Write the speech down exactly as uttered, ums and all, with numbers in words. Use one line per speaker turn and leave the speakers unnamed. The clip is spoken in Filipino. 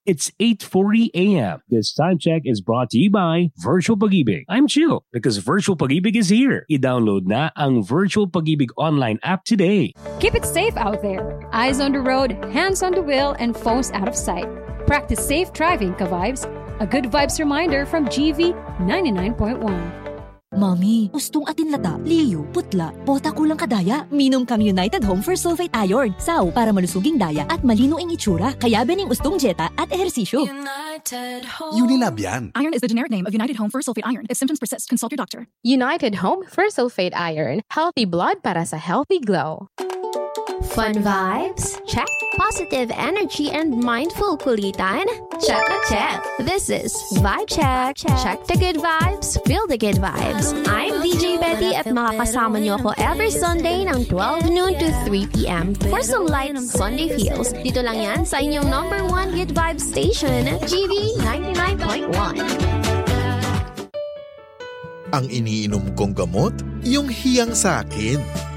It's eight forty a.m. This time check is brought to you by Virtual Pag-ibig. I'm chill because Virtual Pag-ibig is here. I-download na ang Virtual Pag-ibig online app today.
Keep it safe out there. Eyes on the road, hands on the wheel, and phones out of sight. Practice safe driving, ka-vibes. A good vibes reminder from G V ninety-nine point one.
Mami, gustong atin lata, liyo, putla, bota kulang kadaya. Minom kang United Home for Sulfate Iron. Saw para malusuging daya at malino ang itsura. Kaya bening ustong jeta at ehersisyo.
United Home.
Unilab yan.
Iron is the generic name of United Home for Sulfate Iron. If symptoms persist, consult your doctor.
United Home for Sulfate Iron. Healthy blood para sa healthy glow.
Fun vibes? Check. Positive energy and mindful kulitan? Check na check. This is Vibe Check. Check the good vibes, feel the good vibes. I'm D J Betty at makakasama niyo ako every Sunday ng twelve noon to three p.m. for some light Sunday feels. Dito lang yan sa inyong number one good vibes station, G V ninety-nine point one.
Ang iniinom kong gamot, yung hiyang sa akin.